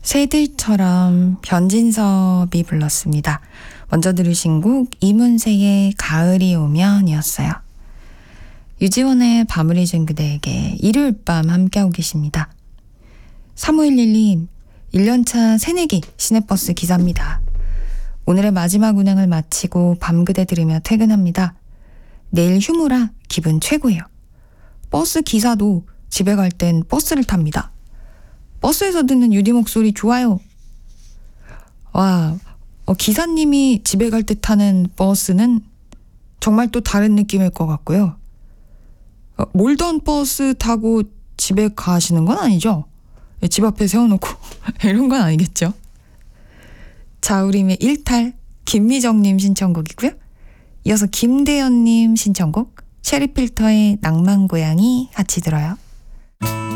새들처럼 변진섭이 불렀습니다. 먼저 들으신 곡 이문세의 가을이 오면 이었어요. 유지원의 밤을 잊은 그대에게 일요일 밤 함께하고 계십니다. 3511님, 1년차 새내기 시내버스 기사입니다. 오늘의 마지막 운행을 마치고 밤그대 들으며 퇴근합니다. 내일 휴무라 기분 최고예요. 버스 기사도 집에 갈 땐 버스를 탑니다. 버스에서 듣는 유디 목소리 좋아요. 와, 기사님이 집에 갈 때 타는 버스는 정말 또 다른 느낌일 것 같고요. 몰던 버스 타고 집에 가시는 건 아니죠? 집 앞에 세워놓고 이런 건 아니겠죠? 자우림의 일탈, 김미정님 신청곡이고요. 이어서 김대현님 신청곡 체리필터의 낭만고양이 같이 들어요.